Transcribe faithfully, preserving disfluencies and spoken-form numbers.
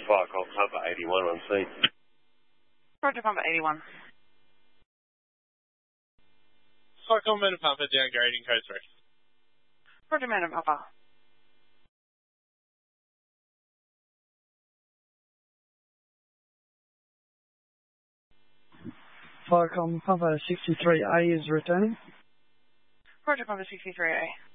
Fire call Papa eighty-one on scene. Roger, Papa eighty-one. Fire call Man and Papa downgrading code three. Roger, Man and Papa. Firecom Papa sixty-three A is returning. Roger, Papa sixty-three A.